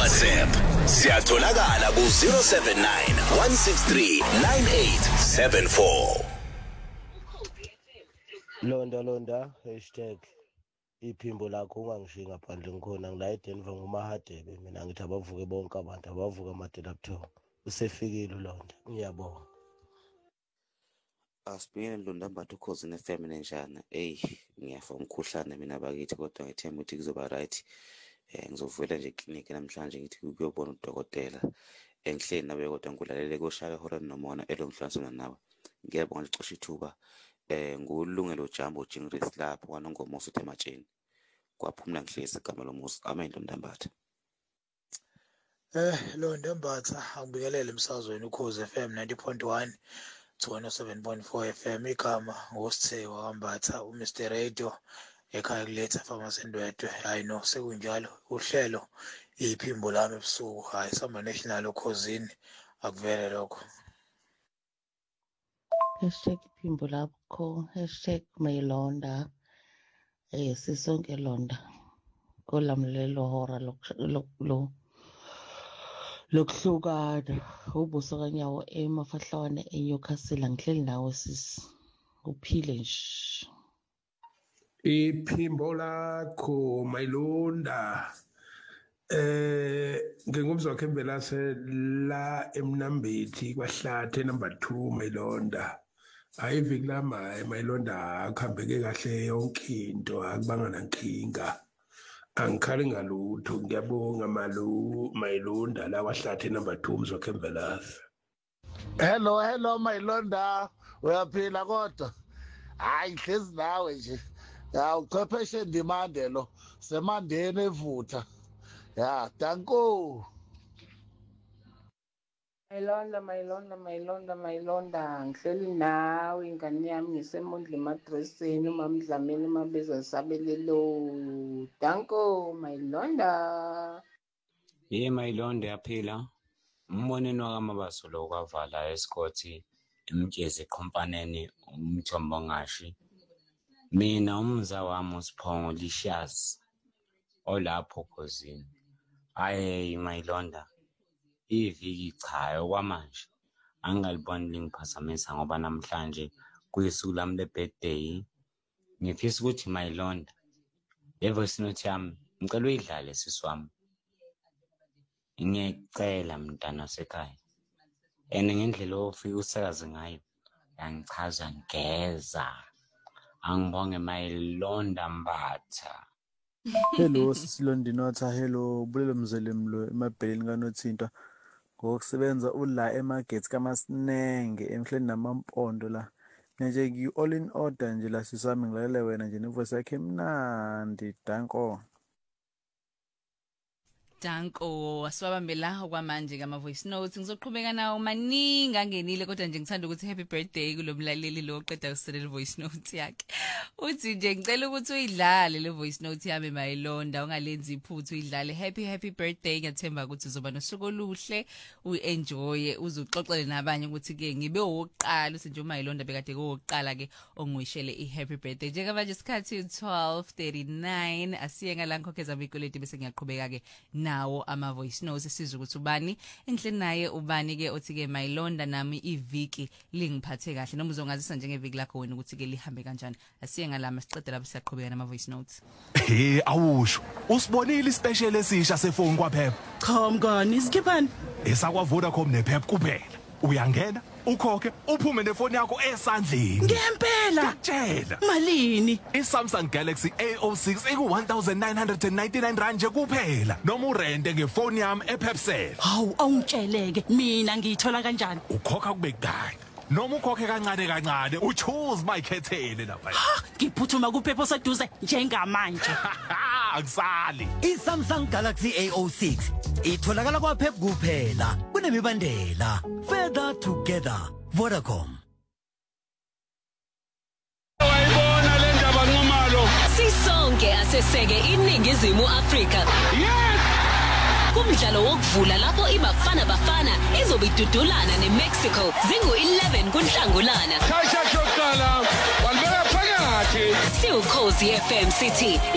WhatsApp siyatholakala ku 079 163 9874. Londa #iphimbo lakho ungangishiyi ngaphandle ngikhona ngila eDenver ngumahadebe mina ngithi abavuke bonke abantu abavuka amadela buthongo usefikile uLonda ngiyabonga. Asibhekene Londa ukhozi nefamily njani ngiyafa umkhuhlane mina bakithi kodwa ngithemba ukuthi kuzoba right. Ngizovela nje eklinikhi namhlanje ngithi ukuyobona udokotela engihleli nawe kodwa ngilalele koshaka ihora nomona elongihlanisana nawe. Ngiyabonga nje cishe ithuba ngulungelo Jambo Jingris lapho kwanongomuso ematsheni kwaphumla ngihlezi igama lomuso amen Londa. Londa angibikelele emsazweni ukhozi FM 90.1 207.4 FM igama ngosithiwa kambatha uMr Radio ekhaya kuletha pharmacy Ndwedwe. Hayi no sekunjalo uhlelo iphimbo lami ebusuku hayi samba national ukhosini akuvele lokho. #iphimbo lakho #mayilonda sisonke Londa kolamlelo hora lokuhlukana ubuso kanyawo emafahlawane eNewcastle ngihleli nawe sisi uphile nje. Iphimbo lakho Mayilonda ngingumzwa Khembelase la eMnambithi kwaHlathe number 2 Mayilonda. Ayiviki lama Mayilonda akuhambeke kahle yonke into akubanga nankinga. Angikhali ngalutho ngiyabonga Mayilonda la kwaHlathe number 2 mzwa Khembelase. Hello Mayilonda uyaphila kodwa hayi hlezi nawe nje ya uchwepheshe ndimande lo semandeni evutha ya danko. Mayilonda ngihleli nawe ingane yami ngisemondle emadresini umamdlamini mabiza sabelelo danko Mayilonda. Mayilonda yaphila umboneni wakamabaso lo kwavala eScott emtshezi eqhompaneni umthombo ngashi. Mina umza wami uSiphongo Licious olapho khosini. Mayilonda iviki cha okwamanje angaliboni lingiphazamisa ngoba namhlanje kuyisuku lami le-birthday. Ngifisa ukuthi Mayilonda le voice note yami ngicela uyidlale sisi wami. Ngiyacela mntana wasekhaya ngendlela ofika usakaze ngayo yangichaza ngeza. Angibonge Mayilonda Mbatha. Hello sisilondinotha hello bulelo mzele mlo emabheleni kaNothinta ngokusebenza ula emarket kaMasinenge emhleni namampondo la nje ki all in order nje la sisami ngilalele wena nje nevoice yakhe emnandi danko. Danko asibabambela okwamanje kama voice notes ngizoqhubeka nawo maningi angenile kodwa nje ngithanda ukuthi happy birthday kulomlaleli lo oqeda ukuselela voice note yakhe. Uthi nje ngicela ukuthi uyidlale le voice note yami Mayilonda ungalenzi iphuthu uyidlale happy birthday ngiyathemba ukuthi uzoba nosuku oluhle uenjoy uzoxoxele nabanye ukuthi ke ngibe wokuqala uthi nje Mayilonda bekade kokuqala ke ongwishele ihappy birthday njengamanje isikhathi 12:39 asiye ngalankhokheza mikoleti bese ngiyaqhubeka ke nawo ama voice notes sizwe ukuthi ubani enhleni naye ubani ke othi ke Mayilonda nami iviki lingiphathe kahle noma uzongazisa njengeviki lakho wena ukuthi ke lihambe kanjani asiye ngalama siqede lapho siyaqhubeka nama voice notes. Awusho usibonile ispecial esisha sefoni kwaPhep. Cha mngani isikhiphani Esakwa Vodacom nePhep kuphela uyangena ukhokhe uphume nefoni yakho esandleni. Ngempela tshela malini iSamsung Galaxy A06 iku 1999 rand nje kuphela noma urente ngefoni yami ePepcell. Hawu awungitsheleke mina ngiyithola kanjani ukhokha kube kudala noma ukhokhe kancane uchoose mayikhethele lapha. Ngiphuthuma kuPhep oseduze njengamanje. Akusali iSamsung Galaxy A06 itholakala kwaPhep kuphela kunemibandela further together Vodacom. Wayibona le ndaba nqomalo sisonke aseseke iningizimu Afrika. Yes kumdlalo wokuvula lapho iBafana Bafana izobidudulana neMexico zingu-11 kuNhlangulana. Shaya shoqala walibeka phakathi siwukhozi FM City